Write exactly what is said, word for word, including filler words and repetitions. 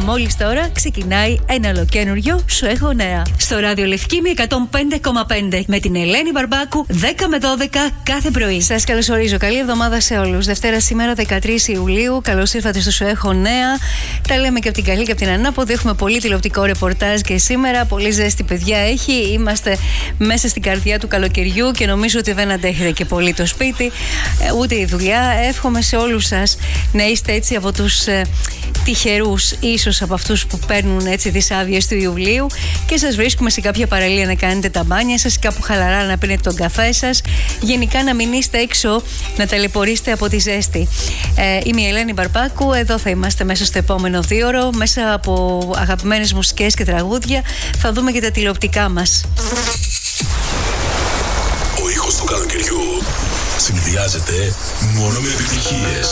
Μόλις τώρα ξεκινάει ένα ολοκένουργιο Σου έχω νέα. Στο ράδιο Λευκήμη εκατόν πέντε κόμμα πέντε με την Ελένη Μπαρμπάκου δέκα με δώδεκα κάθε πρωί. Σας καλωσορίζω. Καλή εβδομάδα σε όλους. Δευτέρα σήμερα δεκατρείς Ιουλίου. Καλώς ήρθατε στο Σου έχω νέα. Τα λέμε και από την καλή και από την ανάποδη. Έχουμε πολύ τηλεοπτικό ρεπορτάζ και σήμερα. Πολύ ζέστη, παιδιά, έχει. Είμαστε μέσα στην καρδιά του καλοκαιριού και νομίζω ότι δεν αντέχετε και πολύ το σπίτι, ούτε η δουλειά. Εύχομαι σε όλους σας να είστε έτσι από τους ε, τυχερούς, ίσως από αυτούς που παίρνουν έτσι τις άδειες του Ιουλίου και σας βρίσκουμε σε κάποια παραλία να κάνετε τα μπάνια σας, κάπου χαλαρά να πίνετε τον καφέ σας. Γενικά να μην είστε έξω να ταλαιπωρήσετε από τη ζέστη. Ε, είμαι η Ελένη Μπαρμπάκου. Εδώ θα είμαστε μέσα στο επόμενο δίωρο. Μέσα από αγαπημένες μουσικές και τραγούδια θα δούμε και τα τηλεοπτικά μας. Ο ήχος του καλοκαιριού συνδυάζεται μόνο με επιτυχίες.